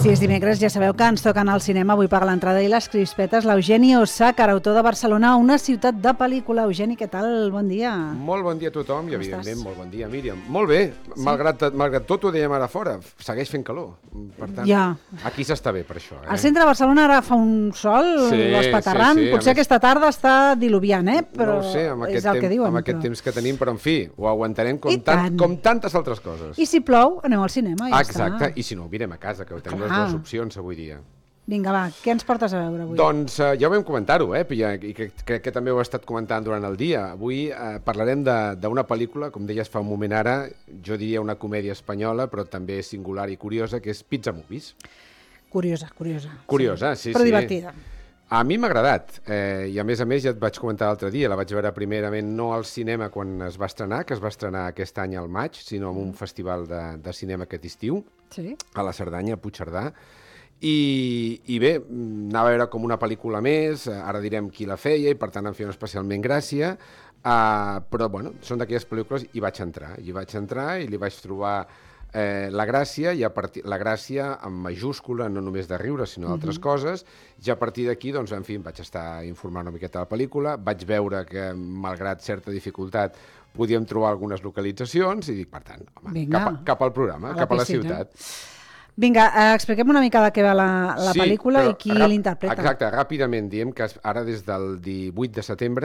Si és dimecres, ja sabeu que ens toquen al cinema avui pagar l'entrada i les crispetes l'Eugeni Osàcar, autor de Barcelona, una ciutat de pel·lícula. Eugeni, què tal? Bon dia. Molt bon dia a tothom i, evidentment, molt bon dia, Míriam. Molt bé, malgrat tot ho dèiem ara fora, segueix fent calor. Per tant, aquí s'està bé per això. Al centre de Barcelona ara fa un sol espaterrant. Potser aquesta tarda està diluviant, però és el que diuen. Amb aquest temps que tenim, però en fi, ho aguantarem com tantes altres coses. I si plou, anem al cinema i ja està. Exacte, i si no, mirem a casa, que tenim les dues opcions avui dia. Vinga, va, què ens portes a veure avui? Doncs ja ho vam comentar-ho, i crec que també ho he estat comentant durant el dia. Avui parlarem d'una pel·lícula, com deies fa un moment ara, jo diria una comèdia espanyola, però també singular i curiosa, que és Pizza Movies. Curiosa. Curiosa, sí. Però divertida. A mi m'ha agradat, i a més ja et vaig comentar l'altre dia, la vaig veure primerament no al cinema quan es va estrenar, que es va estrenar aquest any al maig, sinó en un festival de cinema aquest estiu, a la Cerdanya, a Puigcerdà, i bé, anava a veure com una pel·lícula més, ara direm qui la feia, i per tant em feia especialment gràcia, però bueno, són d'aquelles pel·lícules, i vaig entrar i li vaig trobar la gràcia, la gràcia en majúscula, no només de riure, sinó d'altres coses, i a partir d'aquí, doncs, en fi, em vaig estar informant una miqueta de la pel·lícula, vaig veure que, malgrat certa dificultat, podíem trobar algunes localitzacions, i dic, per tant, home, cap al programa, cap a la ciutat. Vinga, expliquem una mica de què va la pel·lícula i qui l'interpreta. Exacte, ràpidament, diem que ara des del 18 de setembre